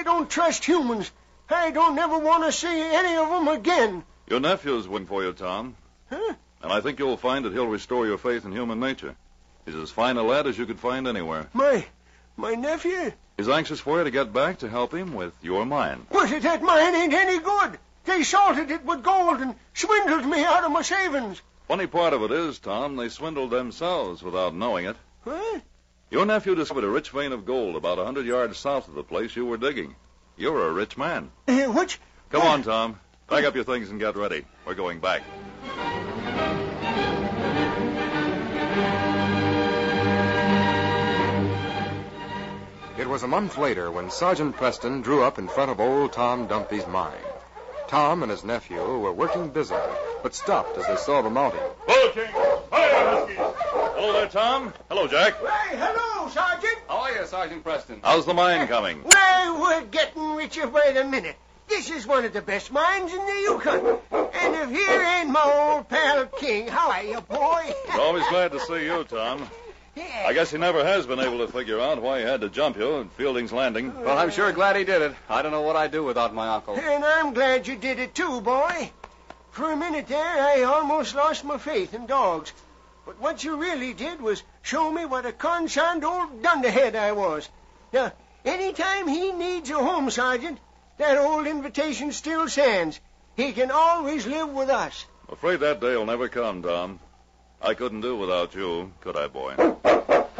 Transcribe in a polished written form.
I don't trust humans. I don't ever want to see any of them again. Your nephew's waiting for you, Tom. Huh? And I think you'll find that he'll restore your faith in human nature. He's as fine a lad as you could find anywhere. My nephew? He's anxious for you to get back to help him with your mine. But that mine ain't any good. They salted it with gold and swindled me out of my savings. Funny part of it is, Tom, they swindled themselves without knowing it. What? Your nephew discovered a rich vein of gold about 100 yards south of the place you were digging. You're a rich man. What? Come on, Tom. Pack up your things and get ready. We're going back. It was a month later when Sergeant Preston drew up in front of old Tom Dumpy's mine. Tom and his nephew were working busily, but stopped as they saw the mounting. Hello, King. Hi, Huskies. Hello there, Tom. Hello, Jack. Hey, hello, Sergeant. How are you, Sergeant Preston? How's the mine coming? Why, we're getting richer by the minute. This is one of the best mines in the Yukon. And if here ain't my old pal King, how are you, boy? We're always glad to see you, Tom. Yeah. I guess he never has been able to figure out why he had to jump you at Fielding's Landing. Well, I'm sure glad he did it. I don't know what I'd do without my uncle. And I'm glad you did it too, boy. For a minute there, I almost lost my faith in dogs. But what you really did was show me what a concerned old dunderhead I was. Now, anytime he needs a home, Sergeant, that old invitation still stands. He can always live with us. I'm afraid that day will never come, Tom. I couldn't do without you, could I, boy?